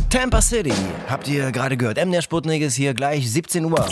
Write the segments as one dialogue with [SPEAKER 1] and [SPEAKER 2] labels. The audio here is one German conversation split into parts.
[SPEAKER 1] Tampa City, habt ihr gerade gehört. MDR Sputnik ist hier gleich 17 Uhr.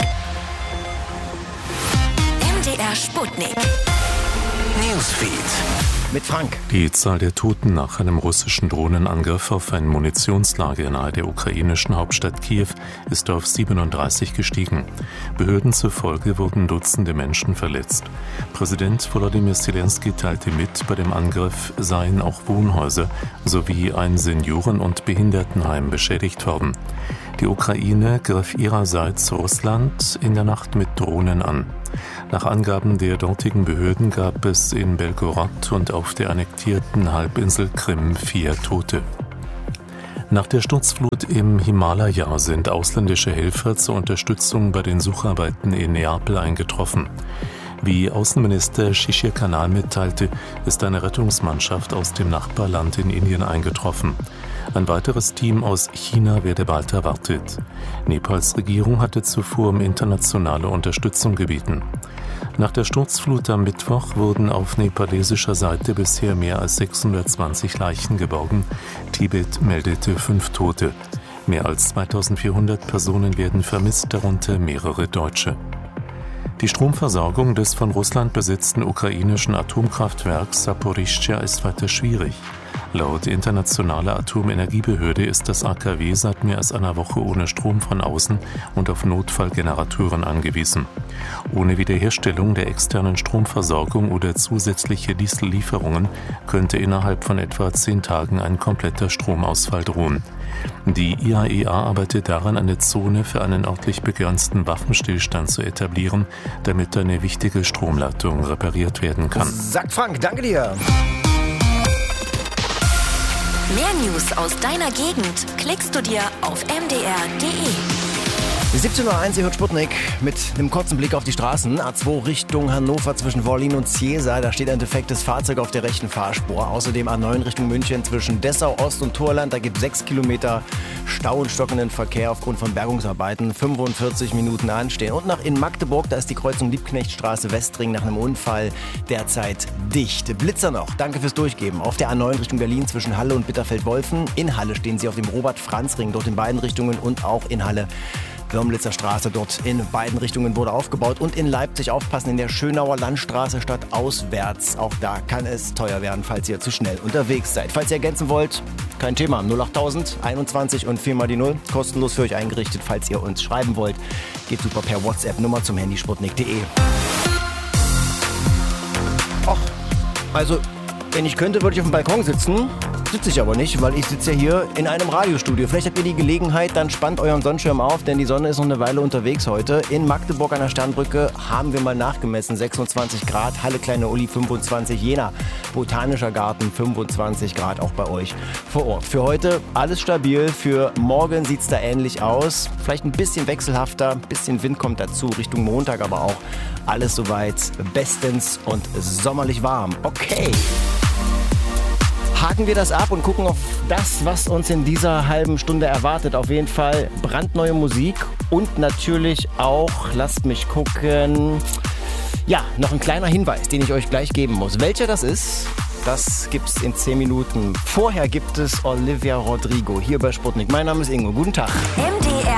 [SPEAKER 2] MDR Sputnik.
[SPEAKER 1] Newsfeed. Mit Frank.
[SPEAKER 3] Die Zahl der Toten nach einem russischen Drohnenangriff auf ein Munitionslager nahe der ukrainischen Hauptstadt Kiew ist auf 37 gestiegen. Behörden zufolge wurden Dutzende Menschen verletzt. Präsident Volodymyr Zelensky teilte mit, bei dem Angriff seien auch Wohnhäuser sowie ein Senioren- und Behindertenheim beschädigt worden. Die Ukraine griff ihrerseits Russland in der Nacht mit Drohnen an. Nach Angaben der dortigen Behörden gab es in Belgorod und auf der annektierten Halbinsel Krim 4 Tote. Nach der Sturzflut im Himalaya sind ausländische Helfer zur Unterstützung bei den Sucharbeiten in Neapel eingetroffen. Wie Außenminister Shishir Kanal mitteilte, ist eine Rettungsmannschaft aus dem Nachbarland in Indien eingetroffen. Ein weiteres Team aus China werde bald erwartet. Nepals Regierung hatte zuvor um internationale Unterstützung gebeten. Nach der Sturzflut am Mittwoch wurden auf nepalesischer Seite bisher mehr als 620 Leichen geborgen. Tibet meldete 5 Tote. Mehr als 2400 Personen werden vermisst, darunter mehrere Deutsche. Die Stromversorgung des von Russland besetzten ukrainischen Atomkraftwerks Saporischschja ist weiter schwierig. Laut internationaler Atomenergiebehörde ist das AKW seit mehr als einer Woche ohne Strom von außen und auf Notfallgeneratoren angewiesen. Ohne Wiederherstellung der externen Stromversorgung oder zusätzliche Diesellieferungen könnte innerhalb von etwa 10 Tagen ein kompletter Stromausfall drohen. Die IAEA arbeitet daran, eine Zone für einen örtlich begrenzten Waffenstillstand zu etablieren, damit eine wichtige Stromleitung repariert werden kann.
[SPEAKER 1] Sagt Frank, danke dir.
[SPEAKER 2] Mehr News aus deiner Gegend klickst du dir auf mdr.de.
[SPEAKER 1] 17.01 Uhr, ihr hört Sputnik mit einem kurzen Blick auf die Straßen. A2 Richtung Hannover zwischen Wollin und Ziesa. Da steht ein defektes Fahrzeug auf der rechten Fahrspur. Außerdem A9 Richtung München zwischen Dessau Ost und Thorland. Da gibt es 6 Kilometer Stau und stockenden Verkehr aufgrund von Bergungsarbeiten. 45 Minuten anstehen. Und nach in Magdeburg, da ist die Kreuzung Liebknechtstraße Westring nach einem Unfall derzeit dicht. Blitzer noch, danke fürs Durchgeben. Auf der A9 Richtung Berlin zwischen Halle und Bitterfeld-Wolfen. In Halle stehen sie auf dem Robert-Franz-Ring, dort in beiden Richtungen und auch in Halle. Wörmlitzer Straße, dort in beiden Richtungen wurde aufgebaut. Und in Leipzig aufpassen, in der Schönauer Landstraße statt auswärts. Auch da kann es teuer werden, falls ihr zu schnell unterwegs seid. Falls ihr ergänzen wollt, kein Thema. 08000 21 und 4 mal die 0. Kostenlos für euch eingerichtet, falls ihr uns schreiben wollt. Geht super per WhatsApp-Nummer zum Handy sputnik.de. Och, also, wenn ich könnte, würde ich auf dem Balkon sitzen. Sitze ich aber nicht, weil ich sitze ja hier in einem Radiostudio. Vielleicht habt ihr die Gelegenheit, dann spannt euren Sonnenschirm auf, denn die Sonne ist noch eine Weile unterwegs heute. In Magdeburg an der Sternbrücke haben wir mal nachgemessen, 26 Grad, Halle Kleine Uli 25, Jena Botanischer Garten 25 Grad, auch bei euch vor Ort. Für heute alles stabil, für morgen sieht es da ähnlich aus. Vielleicht ein bisschen wechselhafter, ein bisschen Wind kommt dazu, Richtung Montag aber auch. Alles soweit bestens und sommerlich warm. Okay. Haken wir das ab und gucken auf das, was uns in dieser halben Stunde erwartet. Auf jeden Fall brandneue Musik und natürlich auch, lasst mich gucken, ja, noch ein kleiner Hinweis, den ich euch gleich geben muss. Welcher das ist, das gibt's in 10 Minuten. Vorher gibt es Olivia Rodrigo hier bei Sputnik. Mein Name ist Ingo. Guten Tag.
[SPEAKER 2] MDR